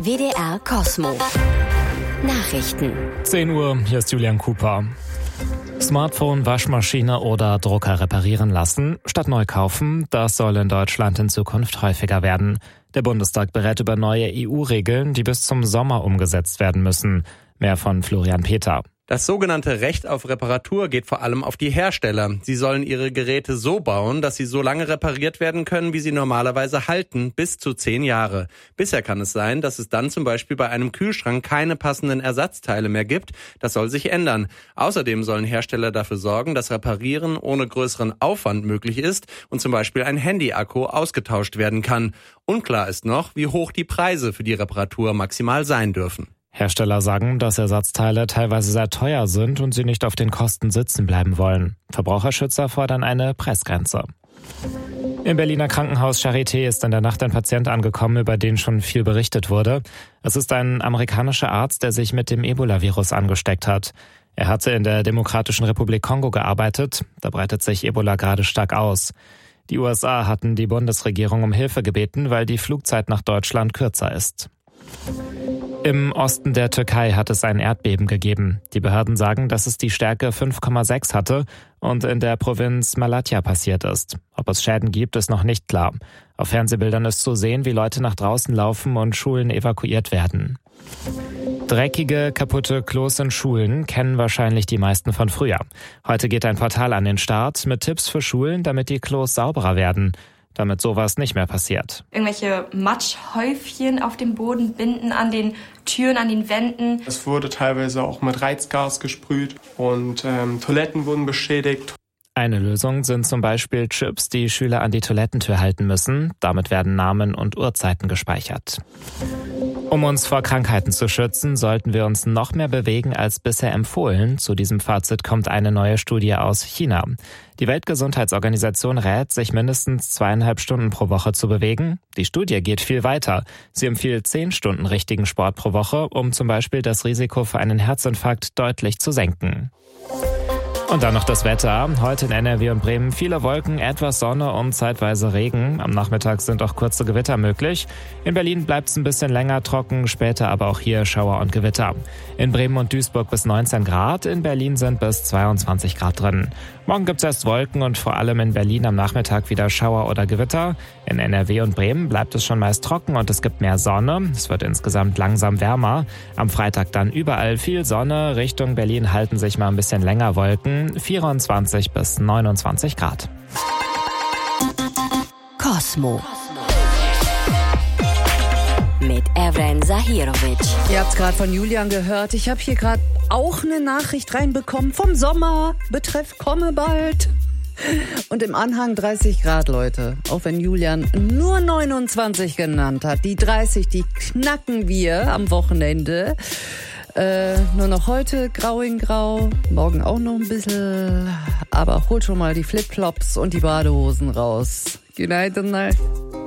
WDR Cosmo. Nachrichten. 10 Uhr, hier ist Julian Cooper. Smartphone, Waschmaschine oder Drucker reparieren lassen, statt neu kaufen, das soll in Deutschland in Zukunft häufiger werden. Der Bundestag berät über neue EU-Regeln, die bis zum Sommer umgesetzt werden müssen. Mehr von Florian Peter. Das sogenannte Recht auf Reparatur geht vor allem auf die Hersteller. Sie sollen ihre Geräte so bauen, dass sie so lange repariert werden können, wie sie normalerweise halten, bis zu 10 Jahre. Bisher kann es sein, dass es dann zum Beispiel bei einem Kühlschrank keine passenden Ersatzteile mehr gibt. Das soll sich ändern. Außerdem sollen Hersteller dafür sorgen, dass Reparieren ohne größeren Aufwand möglich ist und zum Beispiel ein Handy-Akku ausgetauscht werden kann. Unklar ist noch, wie hoch die Preise für die Reparatur maximal sein dürfen. Hersteller sagen, dass Ersatzteile teilweise sehr teuer sind und sie nicht auf den Kosten sitzen bleiben wollen. Verbraucherschützer fordern eine Preisgrenze. Im Berliner Krankenhaus Charité ist in der Nacht ein Patient angekommen, über den schon viel berichtet wurde. Es ist ein amerikanischer Arzt, der sich mit dem Ebola-Virus angesteckt hat. Er hatte in der Demokratischen Republik Kongo gearbeitet. Da breitet sich Ebola gerade stark aus. Die USA hatten die Bundesregierung um Hilfe gebeten, weil die Flugzeit nach Deutschland kürzer ist. Im Osten der Türkei hat es ein Erdbeben gegeben. Die Behörden sagen, dass es die Stärke 5,6 hatte und in der Provinz Malatya passiert ist. Ob es Schäden gibt, ist noch nicht klar. Auf Fernsehbildern ist zu sehen, wie Leute nach draußen laufen und Schulen evakuiert werden. Dreckige, kaputte Klos in Schulen kennen wahrscheinlich die meisten von früher. Heute geht ein Portal an den Start mit Tipps für Schulen, damit die Klos sauberer werden. Damit sowas nicht mehr passiert. Irgendwelche Matschhäufchen auf dem Boden binden, an den Türen, an den Wänden. Es wurde teilweise auch mit Reizgas gesprüht und Toiletten wurden beschädigt. Eine Lösung sind zum Beispiel Chips, die Schüler an die Toilettentür halten müssen. Damit werden Namen und Uhrzeiten gespeichert. Um uns vor Krankheiten zu schützen, sollten wir uns noch mehr bewegen als bisher empfohlen. Zu diesem Fazit kommt eine neue Studie aus China. Die Weltgesundheitsorganisation rät, sich mindestens 2,5 Stunden pro Woche zu bewegen. Die Studie geht viel weiter. Sie empfiehlt 10 Stunden richtigen Sport pro Woche, um zum Beispiel das Risiko für einen Herzinfarkt deutlich zu senken. Und dann noch das Wetter. Heute in NRW und Bremen viele Wolken, etwas Sonne und zeitweise Regen. Am Nachmittag sind auch kurze Gewitter möglich. In Berlin bleibt es ein bisschen länger trocken, später aber auch hier Schauer und Gewitter. In Bremen und Duisburg bis 19 Grad, in Berlin sind bis 22 Grad drin. Morgen gibt es erst Wolken und vor allem in Berlin am Nachmittag wieder Schauer oder Gewitter. In NRW und Bremen bleibt es schon meist trocken und es gibt mehr Sonne. Es wird insgesamt langsam wärmer. Am Freitag dann überall viel Sonne. Richtung Berlin halten sich mal ein bisschen länger Wolken. 24 bis 29 Grad. Cosmo. Mit Evren Zahirovic. Ihr habt es gerade von Julian gehört. Ich habe hier gerade auch eine Nachricht reinbekommen vom Sommer. Betreff komme bald. Und im Anhang 30 Grad, Leute. Auch wenn Julian nur 29 genannt hat. Die 30, die knacken wir am Wochenende. Nur noch heute grau in grau, morgen auch noch ein bisschen, aber holt schon mal die Flipflops und die Badehosen raus. Good night.